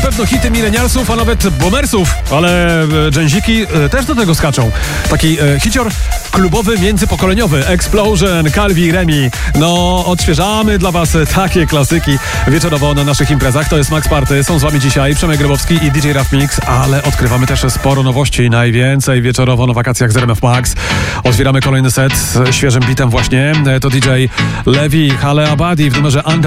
pewno hity milenialsów, a nawet boomersów, ale dżęziki też do tego skaczą. Taki hicior klubowy, międzypokoleniowy. Explosion, Calvi, Remi. No, odświeżamy dla was takie klasyki wieczorowo na naszych imprezach. To jest Max Party. Są z wami dzisiaj Przemek Grybowski i DJ Raf Mix, ale odkrywamy też sporo nowości. Najwięcej wieczorowo na wakacjach z RMF Max. Otwieramy kolejny set z świeżym bitem właśnie. To DJ Levi, Hale Abadi w numerze